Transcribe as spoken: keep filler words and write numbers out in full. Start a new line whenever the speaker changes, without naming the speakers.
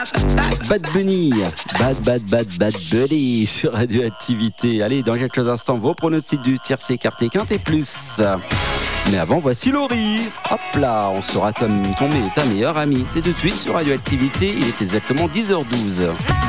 Bad Bunny, Bad Bad Bad Bad Bunny sur Radioactivité. Allez, dans quelques instants, vos pronostics du tiercé écarté quinté plus. Mais avant, voici Laurie. Hop là, on saura ton, ton, ta meilleure amie. C'est tout de suite sur Radioactivité, il est exactement dix heures douze.